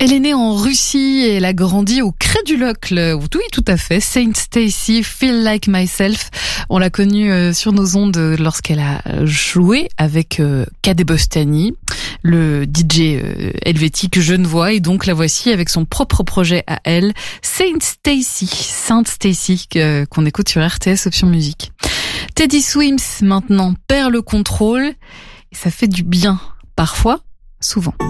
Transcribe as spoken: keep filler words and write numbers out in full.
Elle est née en Russie et elle a grandi au Crédulocle. Oui, tout à fait. Saint Stacy, Feel Like Myself. On l'a connue sur nos ondes lorsqu'elle a joué avec Cadet Bostani, le D J helvétique genevois. Et donc la voici avec son propre projet à elle, Saint Stacy. Saint Stacy, qu'on écoute sur R T S Option Musique. Teddy Swims, maintenant, perd le contrôle. Et ça fait du bien. Parfois, souvent.